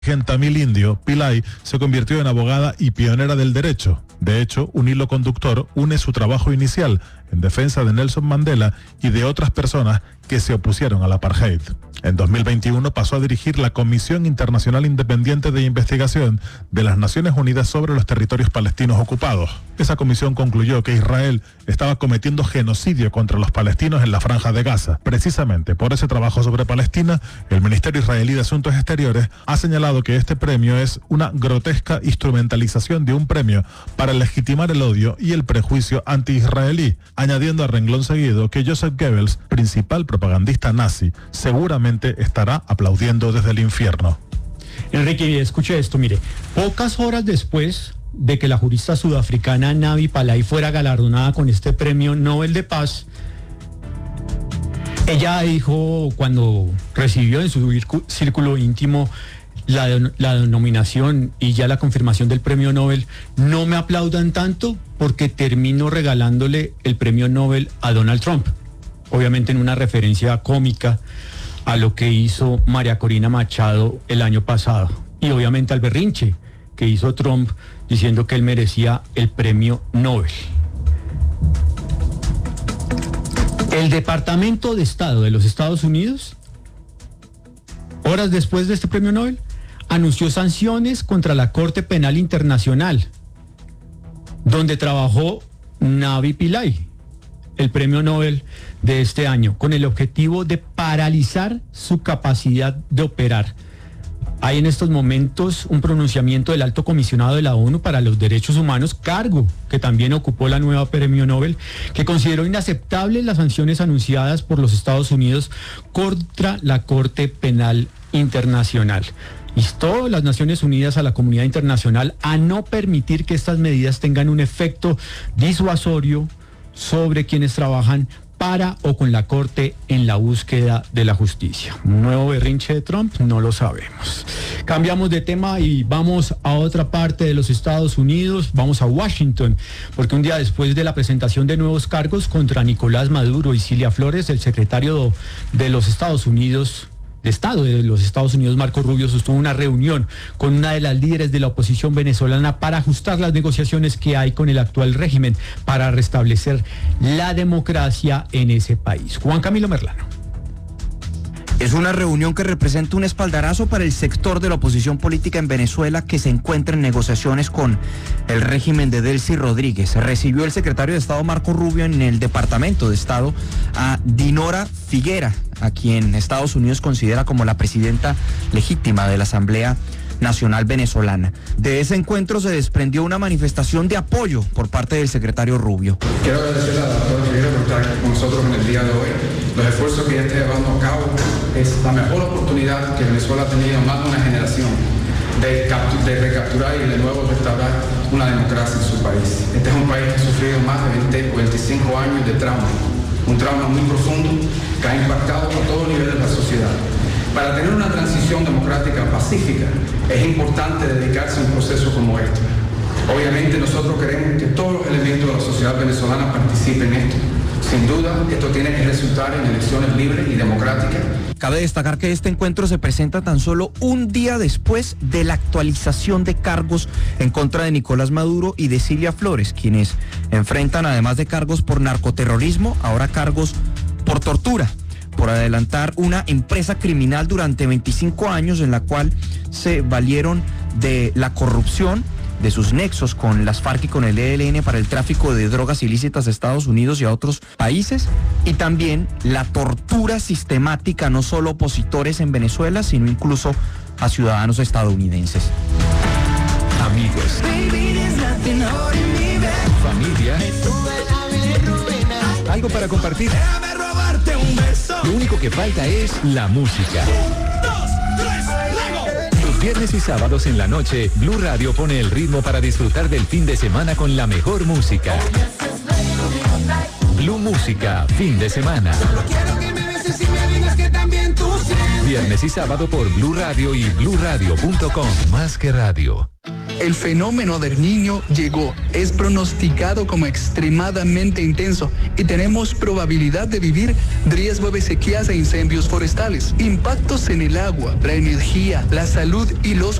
Tamil indio, Pillay, se convirtió en abogada y pionera del derecho. De hecho, un hilo conductor une su trabajo inicial en defensa de Nelson Mandela y de otras personas que se opusieron al apartheid. En 2021 pasó a dirigir la Comisión Internacional Independiente de Investigación de las Naciones Unidas sobre los territorios palestinos ocupados. Esa comisión concluyó que Israel estaba cometiendo genocidio contra los palestinos en la Franja de Gaza. Precisamente por ese trabajo sobre Palestina, el Ministerio Israelí de Asuntos Exteriores ha señalado que este premio es una grotesca instrumentalización de un premio para legitimar el odio y el prejuicio anti-israelí, añadiendo a renglón seguido que Joseph Goebbels, principal propagandista nazi, seguramente estará aplaudiendo desde el infierno. Enrique, escuche esto, mire, pocas horas después de que la jurista sudafricana Navi Pillay fuera galardonada con este premio Nobel de Paz, ella dijo, cuando recibió en su círculo íntimo la denominación y ya la confirmación del premio Nobel, no me aplaudan tanto porque termino regalándole el premio Nobel a Donald Trump. Obviamente en una referencia cómica a lo que hizo María Corina Machado el año pasado. Y obviamente al berrinche que hizo Trump diciendo que él merecía el premio Nobel. El Departamento de Estado de los Estados Unidos, horas después de este premio Nobel, anunció sanciones contra la Corte Penal Internacional, donde trabajó Navi Pillay, el premio Nobel de este año, con el objetivo de paralizar su capacidad de operar. Hay en estos momentos un pronunciamiento del Alto Comisionado de la ONU para los Derechos Humanos, cargo que también ocupó la nueva premio Nobel, que consideró inaceptables las sanciones anunciadas por los Estados Unidos contra la Corte Penal Internacional. Instó a las Naciones Unidas a la comunidad internacional a no permitir que estas medidas tengan un efecto disuasorio sobre quienes trabajan para o con la Corte en la búsqueda de la justicia. ¿Un nuevo berrinche de Trump? No lo sabemos. Cambiamos de tema y vamos a otra parte de los Estados Unidos, vamos a Washington, porque un día después de la presentación de nuevos cargos contra Nicolás Maduro y Cilia Flores, el secretario de los Estados Unidos, de Estado de los Estados Unidos, Marco Rubio, sostuvo una reunión con una de las líderes de la oposición venezolana para ajustar las negociaciones que hay con el actual régimen para restablecer la democracia en ese país. Juan Camilo Merlano. Es una reunión que representa un espaldarazo para el sector de la oposición política en Venezuela que se encuentra en negociaciones con el régimen de Delcy Rodríguez. Recibió el secretario de Estado Marco Rubio en el Departamento de Estado a Dinora Figuera, a quien Estados Unidos considera como la presidenta legítima de la Asamblea Nacional Venezolana. De ese encuentro se desprendió una manifestación de apoyo por parte del secretario Rubio. Quiero agradecer a la doctora Figuera por estar con nosotros en el día de hoy. Los esfuerzos que ella está llevando a cabo es la mejor oportunidad que Venezuela ha tenido en más de una generación de recapturar y de nuevo restaurar una democracia en su país. Este es un país que ha sufrido más de 20 o 25 años de trauma, un trauma muy profundo que ha impactado a todos los niveles de la sociedad. Para tener una transición democrática pacífica es importante dedicarse a un proceso como este. Obviamente nosotros queremos que todos los elementos de la sociedad venezolana participen en esto. Sin duda, esto tiene que resultar en elecciones libres y democráticas. Cabe destacar que este encuentro se presenta tan solo un día después de la actualización de cargos en contra de Nicolás Maduro y de Cilia Flores, quienes enfrentan, además de cargos por narcoterrorismo, ahora cargos por tortura, por adelantar una empresa criminal durante 25 años en la cual se valieron de la corrupción, de sus nexos con las FARC y con el ELN para el tráfico de drogas ilícitas a Estados Unidos y a otros países, y también la tortura sistemática no solo a opositores en Venezuela, sino incluso a ciudadanos estadounidenses. Amigos, familia, algo para compartir. Lo único que falta es la música. Los viernes y sábados en la noche, Blue Radio pone el ritmo para disfrutar del fin de semana con la mejor música. Blue Música, fin de semana. Viernes y sábado por Blue Radio y bluradio.com. Más que radio. El fenómeno del Niño llegó, es pronosticado como extremadamente intenso y tenemos probabilidad de vivir riesgo de sequías e incendios forestales, impactos en el agua, la energía, la salud y los